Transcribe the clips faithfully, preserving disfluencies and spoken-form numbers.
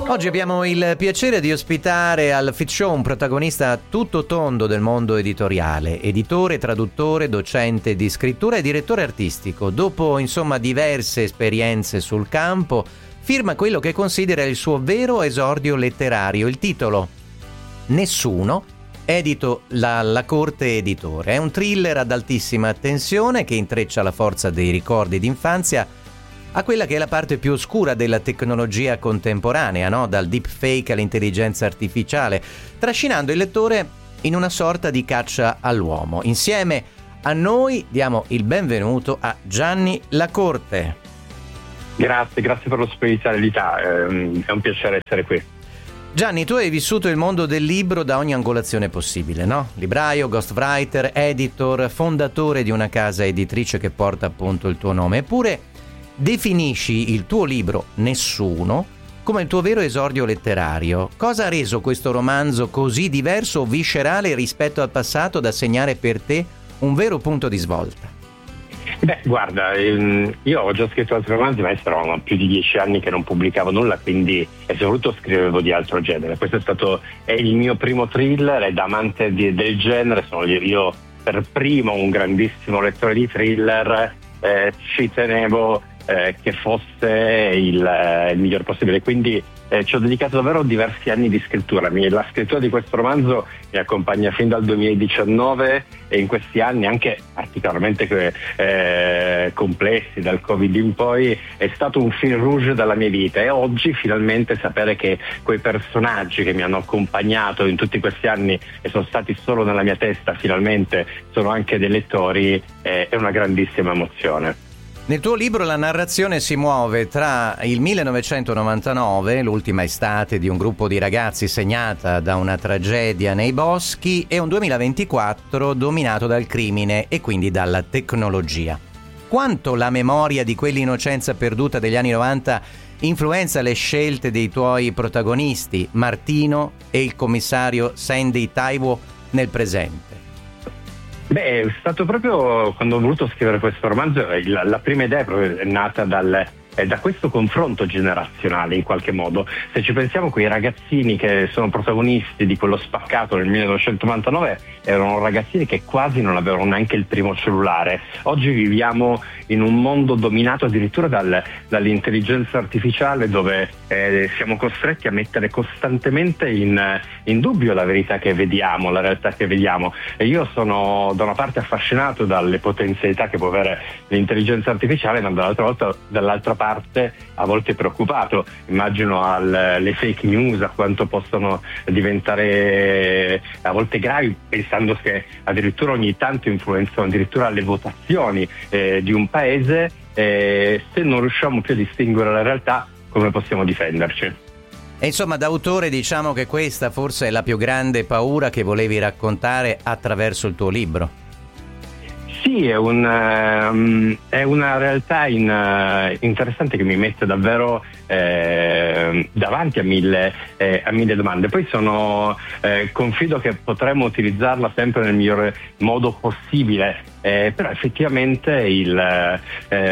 Oggi abbiamo il piacere di ospitare al Fit Show un protagonista tutto tondo del mondo editoriale, editore, traduttore, docente di scrittura e direttore artistico. Dopo, insomma, diverse esperienze sul campo, firma quello che considera il suo vero esordio letterario. Il titolo Nessuno, edito la La Corte Editore. È un thriller ad altissima tensione che intreccia la forza dei ricordi d'infanzia a quella che è la parte più oscura della tecnologia contemporanea, no? Dal deepfake all'intelligenza artificiale, trascinando il lettore in una sorta di caccia all'uomo. Insieme a noi diamo il benvenuto a Gianni La Corte. Grazie, grazie per l'ospitalità, è un piacere essere qui. Gianni, tu hai vissuto il mondo del libro da ogni angolazione possibile, no? Libraio, ghostwriter, editor, fondatore di una casa editrice che porta appunto il tuo nome. Eppure definisci il tuo libro Nessuno come il tuo vero esordio letterario. Cosa ha reso questo romanzo così diverso o viscerale rispetto al passato da segnare per te un vero punto di svolta? Beh, guarda, io ho già scritto altri romanzi, ma erano più di dieci anni che non pubblicavo nulla, quindi e soprattutto scrivevo di altro genere. Questo è stato è il mio primo thriller ed amante di, del genere. Sono io per primo un grandissimo lettore di thriller, eh, ci tenevo Eh, che fosse il, eh, il miglior possibile, quindi eh, ci ho dedicato davvero diversi anni di scrittura. La scrittura di questo romanzo mi accompagna fin dal duemiladiciannove e in questi anni, anche particolarmente eh, complessi dal Covid in poi, è stato un fil rouge della mia vita, e oggi finalmente sapere che quei personaggi che mi hanno accompagnato in tutti questi anni e sono stati solo nella mia testa finalmente sono anche dei lettori, eh, è una grandissima emozione. Nel tuo libro la narrazione si muove tra il millenovecentonovantanove, l'ultima estate di un gruppo di ragazzi segnata da una tragedia nei boschi, e un duemilaventiquattro dominato dal crimine e quindi dalla tecnologia. Quanto la memoria di quell'innocenza perduta degli anni novanta influenza le scelte dei tuoi protagonisti, Martino e il commissario Sandy Taiwo, nel presente? Beh, è stato proprio quando ho voluto scrivere questo romanzo, la, la prima idea è nata dal, eh, da questo confronto generazionale in qualche modo. Se ci pensiamo, quei ragazzini che sono protagonisti di quello spaccato nel millenovecentonovantanove erano ragazzini che quasi non avevano neanche il primo cellulare. Oggi viviamo in un mondo dominato addirittura dal, dall'intelligenza artificiale, dove eh, siamo costretti a mettere costantemente in, in dubbio la verità che vediamo, la realtà che vediamo. E io sono da una parte affascinato dalle potenzialità che può avere l'intelligenza artificiale, ma dall'altra, volta, dall'altra parte a volte preoccupato. Immagino alle fake news, a quanto possono diventare a volte gravi, pensando che addirittura ogni tanto influenzano addirittura le votazioni eh, di un paese. Eh, se non riusciamo più a distinguere la realtà, come possiamo difenderci? E insomma, da autore diciamo che questa forse è la più grande paura che volevi raccontare attraverso il tuo libro. Sì, è, un, um, è una realtà in, uh, interessante che mi mette davvero eh, davanti a mille, eh, a mille domande. Poi sono eh, confido che potremo utilizzarla sempre nel migliore modo possibile, eh, però effettivamente il,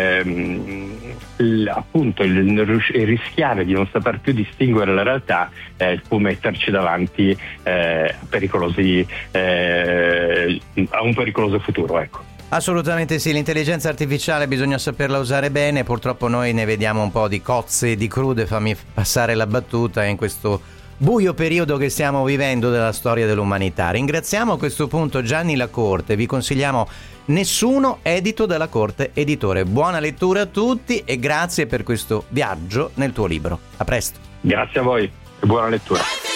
eh, il, appunto il, il rischiare di non saper più distinguere la realtà eh, può metterci davanti eh, pericolosi, eh, a un pericoloso futuro, ecco. Assolutamente sì, l'intelligenza artificiale bisogna saperla usare bene, purtroppo noi ne vediamo un po' di cozze e di crude, fammi passare la battuta, in questo buio periodo che stiamo vivendo della storia dell'umanità. Ringraziamo a questo punto Gianni La Corte, vi consigliamo Nessuno, edito dalla Corte Editore. Buona lettura a tutti e grazie per questo viaggio nel tuo libro. A presto. Grazie a voi e buona lettura.